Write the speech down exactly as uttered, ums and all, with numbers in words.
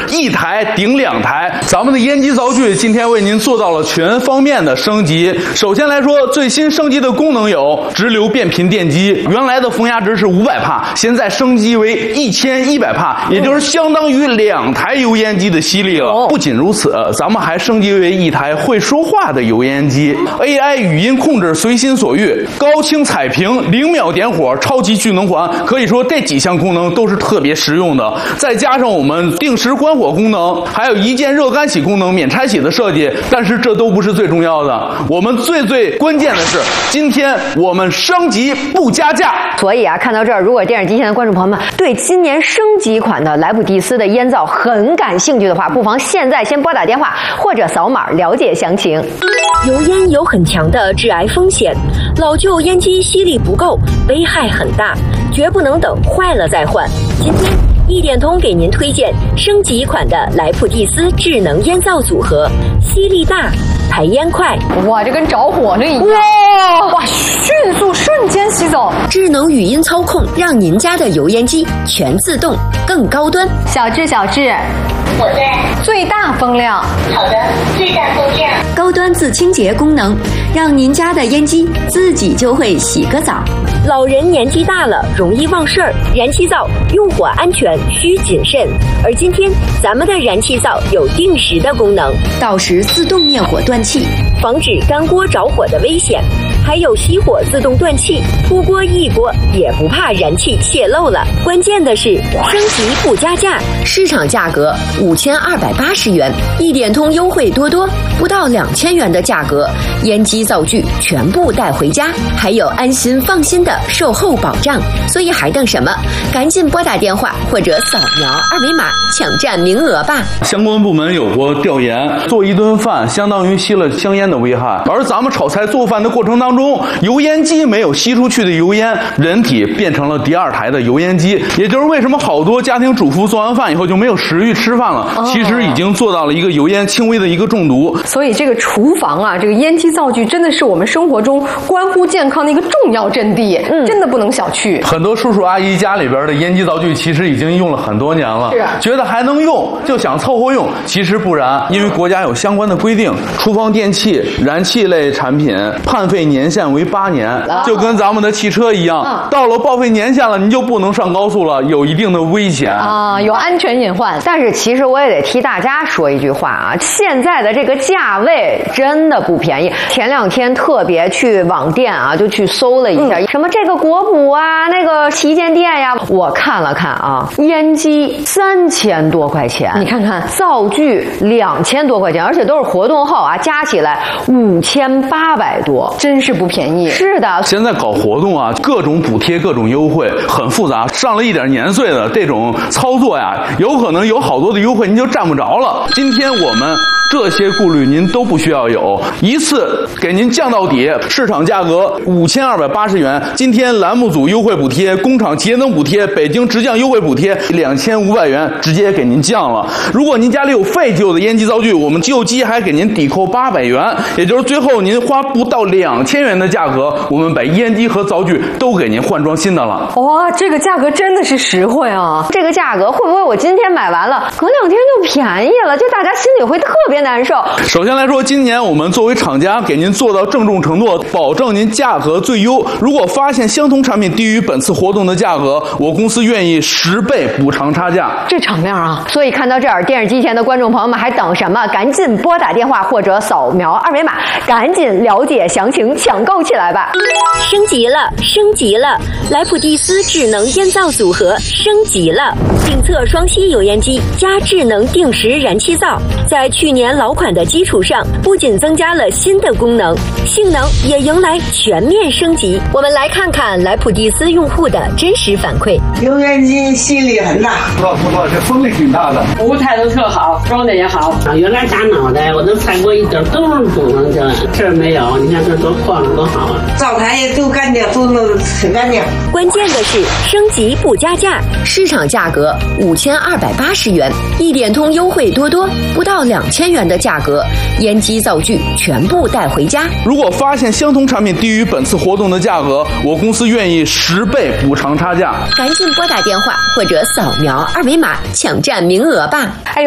一台顶两台。咱们的烟机灶具今天为您做到了全方面的升级。首先来说，最新升级的功能有直流变频电机，原来的风压值是五百帕，现在升级为一千一百帕，也就是相当于两台油烟机的吸力了。不仅如此，咱们还升级为一台会说话的油烟机 ，A I 语音控制随心所欲，高清彩屏，零秒点火，超级聚能环，可以说这几项功能都是特别实用的。再加上我们定时关火功能，还有一键热干洗功能免拆洗的设计，但是这都不是最重要的。我们最最关键的是，今天我们升级不加价。 所以啊，看到这儿，如果电视机前的观众朋友们对今年升级款的莱普蒂斯的烟灶很感兴趣的话，不妨现在先拨打电话或者扫码了解详情。 油烟有很强的致癌风险，老旧烟机吸力不够，危害很大，绝不能等坏了再换。今天一点通给您推荐升级款的莱普蒂斯智能烟灶组合，吸力大，排烟快。 哇，这跟着火这一样！哇哇，迅速瞬间吸走。 智能语音操控，让您家的油烟机全自动，更高端。 小智，小智， 我在。 最大风量。 好的，最大风量。 高端自清洁功能，让您家的烟机自己就会洗个澡。老人年纪大了，容易忘事儿，燃气灶用火安全需谨慎。而今天咱们的燃气灶有定时的功能，到时自动灭火断气，防止干锅着火的危险。还有熄火自动断气，出锅一锅也不怕燃气泄漏了。关键的是升级不加价，市场价格五千二百八十元，一点通优惠多多，不到两千元的价格，烟机灶具全部带回家，还有安心放心的售后保障。所以还等什么？赶紧拨打电话或者扫描二维码抢占名额吧。 相关部门有过调研，做一顿饭相当于吸了香烟的危害，而咱们炒菜做饭的过程当中，油烟机没有吸出去的油烟，人体变成了第二台的油烟机，也就是为什么好多家庭主妇做完饭以后就没有食欲吃饭了，其实已经做到了一个油烟轻微的一个中毒。 所以这个厨房啊，这个烟机灶具真的是我们生活中关乎健康的一个重要阵地，嗯，真的不能小觑。 很多叔叔阿姨家里边的烟机灶具其实已经用了很多年了， 是啊， 觉得还能用就想凑合用，其实不然，因为国家有相关的规定，厨房电器、燃气类产品判废年限为八年，就跟咱们的汽车一样，嗯，到了报废年限了，你就不能上高速了，有一定的危险啊，有安全隐患。但是其实我也得替大家说一句话啊，现在的这个价位真的不便宜。前两天特别去网店啊，就去搜了一下，嗯，什么这个国补啊，那个旗舰店呀，我看了看啊，烟机三千多块钱，你看看灶具两千多块钱，而且都是活动后啊，加起来五千八百多，真是不便宜。是的， 现在搞活动啊，各种补贴，各种优惠，很复杂。上了一点年岁的这种操作呀，有可能有好多的优惠您就占不着了。今天我们这些顾虑您都不需要有，一次给您降到底，市场价格五千二百八十元，今天栏目组优惠补贴、工厂节能补贴、北京直降优惠补贴两千五百元，直接给您降了。如果您家里有废旧的烟机灶具，我们旧机还给您抵扣八百元，也就是最后您花不到两千元的价格，我们把烟机和灶具都给您换装新的了。 哇，这个价格真的是实惠啊！这个价格会不会我今天买完了，隔两天就便宜了？就大家心里会特别难受。 首先来说，今年我们作为厂家给您做到郑重承诺，保证您价格最优。如果发现相同产品低于本次活动的价格，我公司愿意十倍补偿差价。 这场面啊！所以看到这儿，电视机前的观众朋友们还等什么？赶紧拨打电话或者扫描二维码，赶紧了解详情，抢购起来吧！ 升级了，升级了！莱普蒂斯智能烟灶组合升级了，定测双吸油烟机加智能定时燃气灶，在去年老款的基础上，不仅增加了新的功能，性能也迎来全面升级。我们来看看莱普蒂斯用户的真实反馈： 油烟机吸力很大， 不错不错，这风力挺大的， 服务态度特好，装的也好。原来打脑袋，我都踩过一点都是功能性，这没有，你看这多晃多好啊！ 灶台也都干净，都弄得很干净。 关键的是升级不加价，市场价格五千二百八十元，一点通优惠多多，不到两千元的价格，烟机灶具全部带回家。 如果发现相同产品低于本次活动的价格，我公司愿意十倍补偿差价。 赶紧拨打电话或者扫描二维码抢占名额吧！ 哎呦。